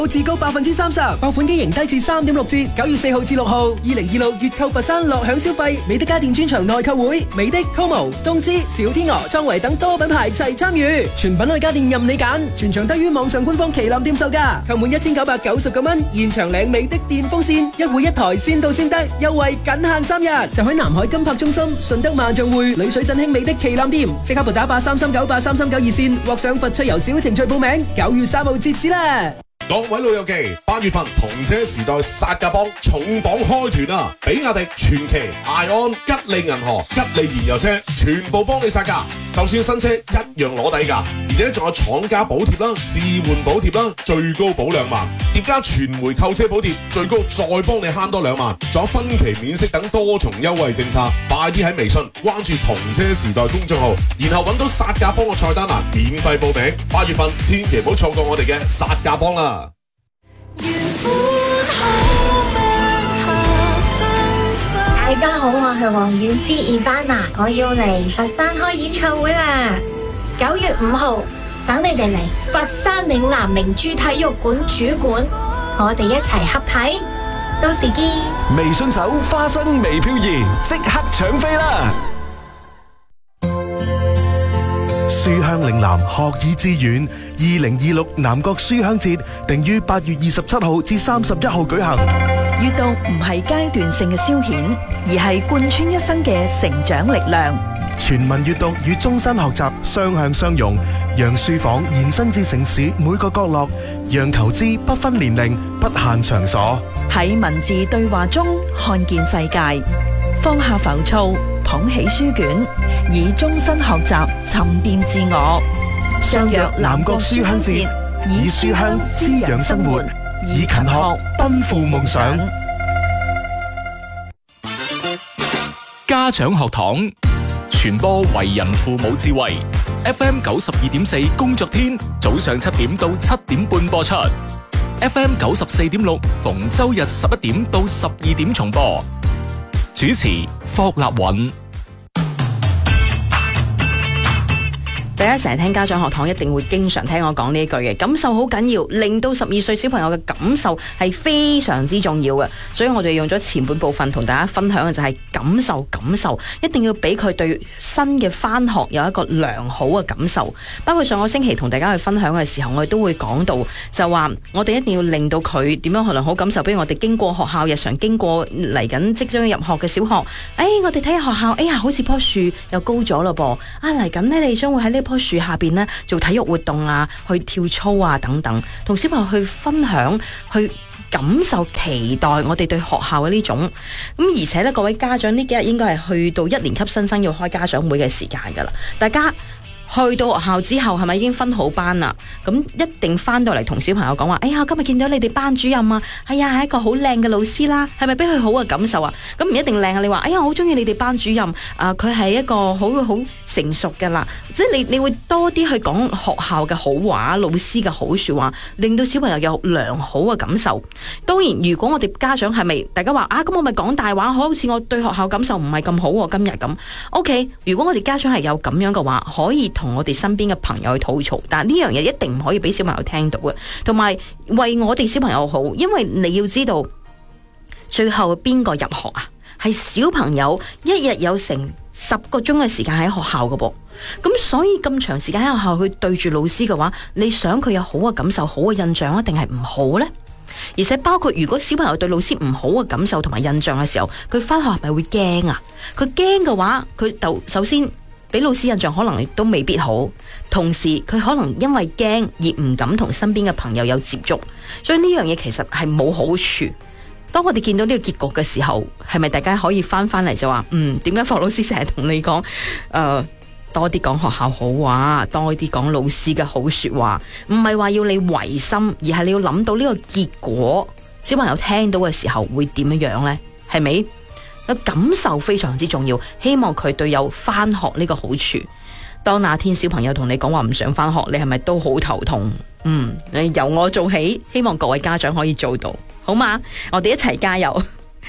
至高30%，爆款機型低至3.6折。9月4號至6號，2026月購佛山樂享消費，美的家電專場內購會，美的、Como、東芝、小天鵝、創維等多品牌齊參與，全品類家電任你揀，全場低於網上官方旗艦店售價，購滿1999蚊，現場領美的電風扇，一會一台，先到先得，優惠僅限3日，就喺南海金柏中心、順德萬象匯、旅水振興美的旗艦店，即刻撥打83398339熱線，或上佛趣遊小程序報名。9月3號截止啦！ 各位老友記，8月份同車時代殺價幫重磅開團啊！比亞迪、傳祺、艾安、吉利銀河、吉利燃油車全部幫你殺價，就算新車一樣攞底價，而且仲有廠家補貼啦、置換補貼啦，最高保2萬，疊加全回購車補貼，最高再幫你慳多2萬，仲有分期免息等多重優惠政策。快啲喺微信關注同車時代公眾號，然後揾到殺價幫嘅菜單欄免費報名。8月份千祈唔好錯過我哋嘅殺價幫啦！ 大家好，我係王菀之 Ivana， 我要嚟佛山開演唱會啦！9月5號，等你哋嚟佛山嶺南明珠體育館主館，我哋一齊合睇，到時見。 微信搜花生微漂移，即刻搶飛啦！書香嶺南學以致遠，2026南國書香節定於8月27號至31號舉行。 閱讀唔係階段性嘅消遣，而係貫穿一生嘅成長力量。 全民閱讀與終身學習雙向相融，讓書房延伸至城市每個角落，讓投資不分年齡、不限場所。 喺文字對話中看見世界，放下浮躁，捧起書卷，以終身學習沉澱自我。相約南國書香節，以書香滋養生活，以勤學奔赴夢想。 家長學堂傳播為人父母智慧。FM 92.4工作天早上7點到7點半播出。FM 94.6逢周日11點到12點重播。主持霍立允。 大家成日聽家長學堂，一定會經常聽我講呢一句嘅，感受好緊要，令到12歲小朋友嘅感受係非常之重要嘅。所以我哋用咗前半部分同大家分享嘅就係感受，一定要俾佢對新嘅返學有一個良好嘅感受。包括上個星期同大家去分享嘅時候，我哋都會講到，就話我哋一定要令到佢點樣良好感受。比如我哋經過學校，日常經過嚟緊即將入學嘅小學，我哋睇下學校，哎呀，好似棵樹又高咗咯噃，嚟緊呢，你將會喺呢棵樹下邊呢做體育活動啊，去跳操啊等等，同小朋友去分享，去感受，期待我哋對學校嘅呢種咁。而且呢，各位家長呢幾日應該係去到1年級新生要開家長會嘅時間噶啦，大家去到學校之後係咪已經分好班啦？咁一定翻到嚟同小朋友講話，今日見到你哋班主任啊，係一個好靚嘅老師啦，係咪俾佢好嘅感受啊？咁唔一定靚啊！你話，我好中意你哋班主任，佢係一個好成熟嘅啦，即係你會多啲去講學校嘅好話，老師嘅好說話，令到小朋友有良好嘅感受。當然，如果我哋家長係咪大家話咁我咪講大話，好似我對學校感受唔係咁好喎，今日咁 OK。如果我哋家長係有咁樣嘅話，可以同我哋身邊嘅朋友去吐槽，但係呢樣嘢一定唔可以俾小朋友聽到嘅，同埋為我哋小朋友好，因為你要知道最後邊個入學啊？係小朋友一日有成10個鐘嘅時間喺學校嘅噃，咁所以咁長時間喺學校去對住老師嘅話，你想佢有好嘅感受、好嘅印象一定係唔好呢？而且包括如果小朋友對老師唔好嘅感受同埋印象嘅時候，佢翻學係咪會驚啊？佢驚嘅話，佢就首先俾老師印象可能都未必好，同時佢可能因為驚而唔敢同身邊嘅朋友有接觸，所以呢樣嘢其實係冇好處。當我哋見到呢個結局嘅時候，係咪大家可以翻嚟就話，點解霍老師成日同你講，多啲講學校好話，多啲講老師嘅好說話，唔係話要你違心，而係你要諗到呢個結果，小朋友聽到嘅時候會點樣呢？係咪？感受非常之重要，希望佢對有翻學呢個好處。當那天小朋友同你講話唔想翻學，你係咪都好頭痛？由我做起，希望各位家長可以做到，好嗎？我哋一齊加油。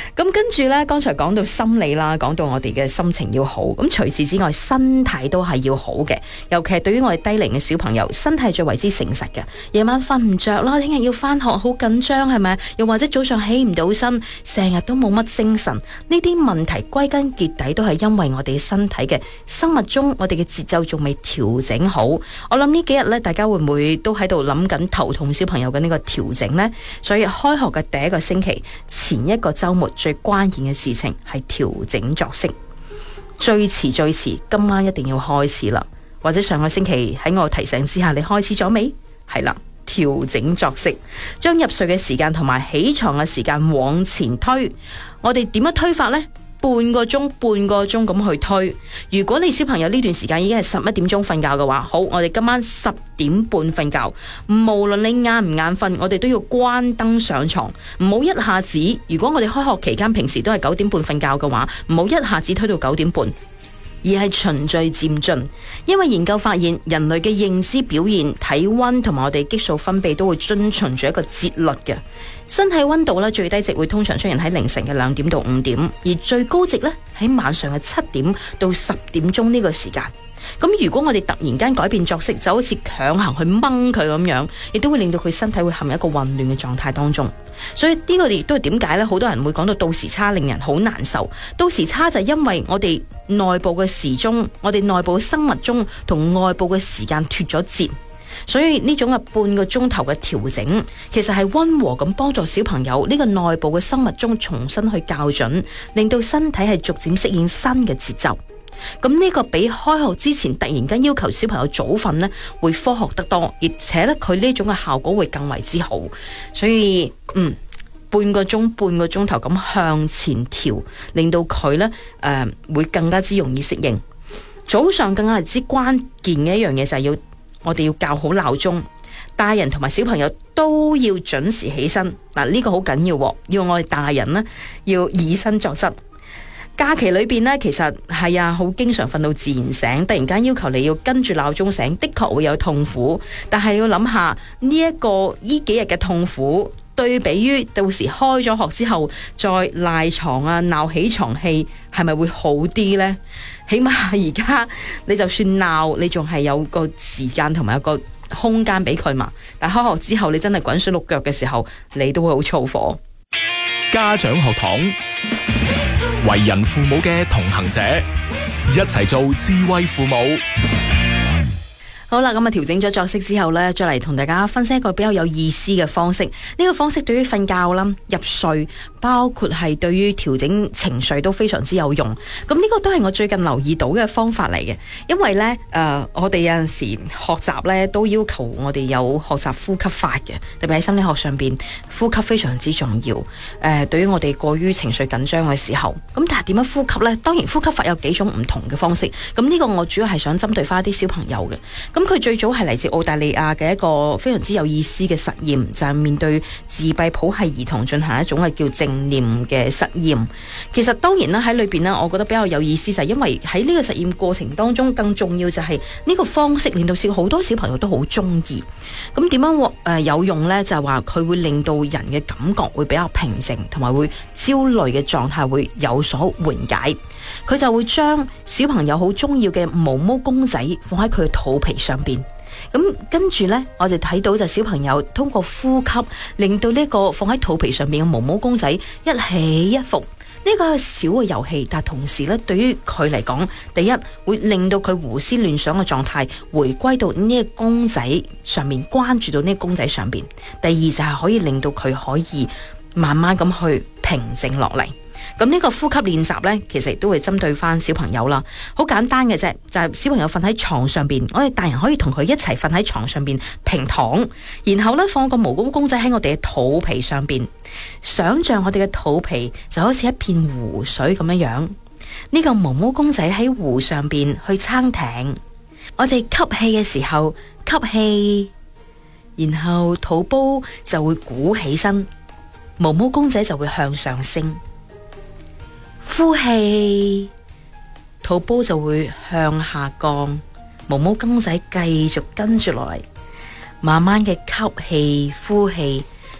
咁跟住呢，剛才講到心理啦，講到我哋嘅心情要好，咁除此之外，身體都係要好嘅。尤其係對於我哋低齡嘅小朋友，身體最為之誠實嘅。夜晚瞓唔着啦，聽日要翻學好緊張係咪？又或者早上起唔到身，成日都冇乜精神，呢啲問題歸根結底都係因為我哋身體嘅生物鐘，我哋嘅節奏仲未調整好。我諗呢幾日呢，大家會唔會都喺度諗緊頭痛小朋友嘅呢個調整呢？所以開學嘅第一個星期前一個週末最關鍵嘅事情係調整作息，最遲今晚一定要開始啦，或者上個星期喺我提醒之下，你開始咗未？係啦，調整作息，將入睡嘅時間同埋起床嘅時間往前推。我哋點樣推法呢？半個鐘咁去推。如果你小朋友呢段時間已經係11點鐘瞓覺嘅話，好，我哋今晚10點半瞓覺。無論你眼唔眼瞓，我哋都要關燈上床，唔好一下子。如果我哋開學期間平時都係9點半瞓覺嘅話，唔好一下子推到9點半。而係循序漸進，因為研究發現人類嘅認知表現、體溫同埋我哋激素分泌都會遵循住一個節律嘅。身體溫度咧，最低值會通常出現喺凌晨嘅2點到5點，而最高值咧喺晚上嘅7點到10點鐘呢個時間。咁如果我哋突然間改變作息，就好似強行去掹佢咁樣，亦都會令到佢身體會陷入一個混亂嘅狀態當中。所以呢個亦都係點解咧？好多人會講到時差令人好難受。到時差就係因為我哋內部嘅時鐘，我哋內部嘅生物鐘同外部嘅時間脫咗節。所以呢種嘅半個鐘頭嘅調整，其實係溫和咁幫助小朋友呢個內部嘅生物鐘重新去校準，令到身體係逐漸適應新嘅節奏。咁呢個比開學之前突然間要求小朋友早瞓呢，會科學得多，而且呢，佢呢種嘅效果會更為之好。所以半個鐘頭咁向前調，令到佢呢會更加之容易適應。早上更加係之關鍵嘅一樣嘢就係我哋要校好鬧鐘，大人同埋小朋友都要準時起身。嗱，呢個好緊要，要我哋大人呢要以身作則。假期裏邊呢，其實係啊，好經常瞓到自然醒，突然間要求你要跟住鬧鐘醒，的確會有痛苦。但係要諗下呢幾日嘅痛苦，對比於到時開咗學之後再賴床啊、鬧起床氣，係咪會好啲呢？起碼而家你就算鬧，你仲係有個時間同埋有個空間俾佢嘛。但開學之後，你真係滾水淥腳嘅時候，你都會好燥火。 家長學堂，為人父母嘅同行者，一齊做智慧父母。 好啦，咁啊調整咗作息之後呢，再嚟同大家分析一個比較有意思嘅方式。呢個方式對於瞓覺啦、入睡，包括係對於調整情緒都非常之有用。咁呢個都係我最近留意到嘅方法嚟嘅。因為呢，我哋有陣時學習呢都要求我哋有學習呼吸法嘅，特別喺心理學上邊，呼吸非常之重要。對於我哋過於情緒緊張嘅時候，咁但係點樣呼吸呢？當然呼吸法有幾種唔同嘅方式。咁呢個我主要係想針對翻啲小朋友嘅。咁佢最早係嚟自澳大利亞嘅一個非常之有意思嘅實驗，就係面對自閉譜系兒童進行一種係叫正念嘅實驗。其實當然啦，喺裏邊呢，我覺得比較有意思就係因為喺呢個實驗過程當中，更重要就係呢個方式令到好多小朋友都好中意。咁點樣有用呢？就係話佢會令到人嘅感覺會比較平靜，同埋會焦慮嘅狀態會有所緩解。佢就會將小朋友好中意嘅毛毛公仔放喺佢嘅肚皮上邊，咁跟住呢，我哋睇到就小朋友通過呼吸，令到呢個放喺肚皮上邊嘅毛毛公仔一起一伏。呢個係小嘅遊戲，但同時咧，對於佢嚟講，第一會令到佢胡思亂想嘅狀態回歸到呢個公仔上面，關注到呢個公仔上邊；第二就係可以令到佢可以慢慢咁去平靜落嚟。咁呢個呼吸練習呢，其實亦都會針對翻小朋友啦，好簡單嘅啫，就係小朋友瞓喺床上邊，我哋大人可以同佢一齊瞓喺床上邊平躺，然後呢，放個毛毛公仔喺我哋嘅肚皮上邊，想象我哋嘅肚皮就好似一片湖水咁樣樣，呢個毛毛公仔喺湖上邊去撐艇，我哋吸氣嘅時候吸氣，然後肚煲就會鼓起身，毛毛公仔就會向上升。呼氣，肚煲就會向下降，毛毛公仔繼續跟住落嚟，慢慢嘅吸氣、呼氣，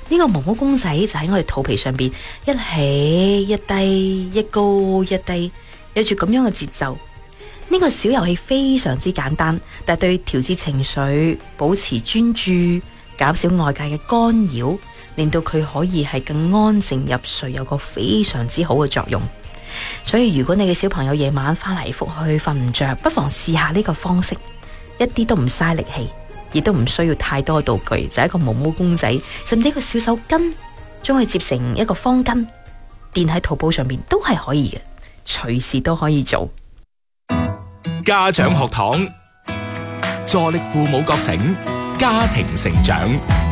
呢個毛毛公仔就喺我哋肚皮上邊一起一低，一高一低，有住咁樣嘅節奏。呢個小遊戲非常之簡單，但係對調節情緒、保持專注、減少外界嘅干擾，令到佢可以係更安靜入睡，有個非常之好嘅作用。所以如果你嘅小朋友夜晚翻嚟覆去瞓唔着，不妨試下呢個方式，一啲都唔嘥力氣，亦都唔需要太多道具，就係一個毛毛公仔，甚至一個小手巾，將佢接成一個方巾，墊喺肚煲上面都係可以嘅，隨時都可以做。 家長學堂，助力父母覺醒，家庭成長。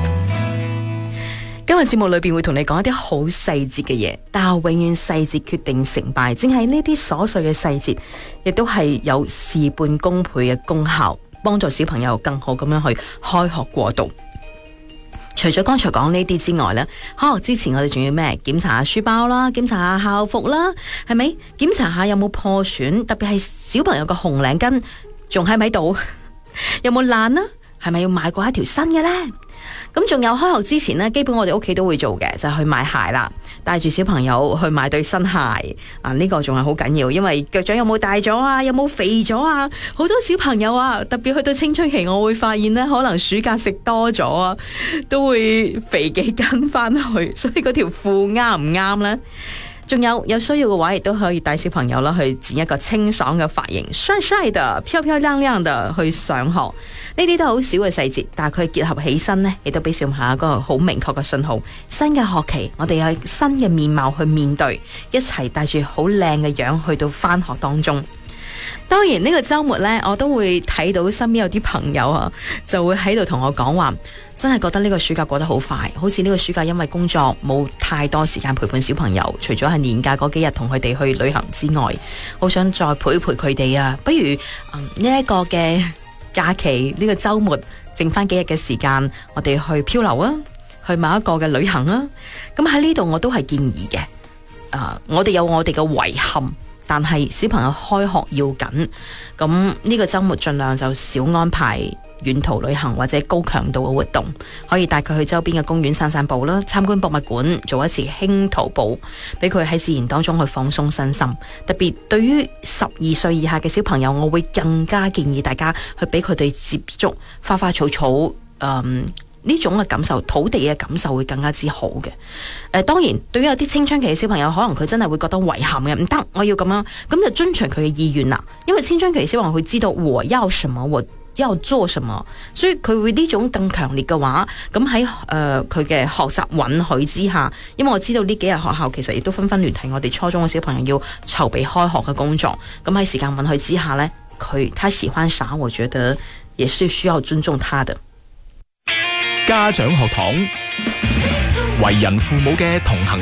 今日節目裏邊會同你講一啲好細節嘅嘢，但係永遠細節決定成敗，正係呢啲瑣碎嘅細節，亦都係有事半功倍嘅功效，幫助小朋友更好咁樣去開學過渡。除咗剛才講呢啲之外呢，開學之前我哋仲要咩？檢查下書包啦，檢查下校服啦，係咪？檢查下有冇破損，特別係小朋友個紅領巾仲喺咪度，有冇爛啦？係咪要買過一條新嘅呢？咁仲有開學之前呢，基本我哋屋企都會做嘅，就係去買鞋啦，帶住小朋友去買對新鞋啊！呢個仲係好緊要，因為腳掌有冇大咗啊，有冇肥咗啊？好多小朋友啊，特別去到青春期，我會發現呢，可能暑假食多咗啊，都會肥幾斤翻去，所以嗰條褲啱唔啱呢？仲有需要嘅話，亦都可以帶小朋友啦去剪一個清爽嘅髮型，帥帥的、漂漂亮亮的去上學。呢啲都好少嘅細節，但係佢結合起身呢，亦都俾小朋友一個好明確嘅信號。新嘅學期，我哋有新嘅面貌去面對，一齊帶住好靚嘅樣去到返學當中。當然呢個週末呢，我都會睇到身邊有啲朋友啊，就會喺度同我講話，真係覺得呢個暑假過得好快，好似呢個暑假因為工作冇太多時間陪伴小朋友，除咗係年假嗰幾日同佢哋去旅行之外，好想再陪陪佢哋啊！不如呢一個嘅假期，呢個週末剩翻幾日嘅時間，我哋去漂流啊，去某一個嘅旅行啊！咁喺呢度我都係建議嘅，我哋有我哋嘅遺憾。但係小朋友開學要緊，咁呢個週末盡量就少安排遠途旅行或者高強度嘅活動，可以帶佢去周邊嘅公園散散步啦，參觀博物館，做一次輕徒步，俾佢喺自然當中去放鬆身心。特別對於12歲以下嘅小朋友，我會更加建議大家去俾佢哋接觸花花草草，呢種嘅感受，土地嘅感受會更加之好嘅。當然，對於有啲青春期嘅小朋友，可能佢真係會覺得遺憾嘅，唔得，我要咁樣，咁就遵循佢嘅意願啦。因為青春期嘅小朋友會知道我要什麼，我要做什麼，所以佢會呢種更強烈嘅話，咁喺佢嘅學習允許之下，因為我知道呢幾日學校其實亦都紛紛聯繫我哋初中嘅小朋友要籌備開學嘅工作，咁喺時間允許之下呢，他喜歡啥，我覺得也是需要尊重他的。 家長學堂，為人父母嘅同行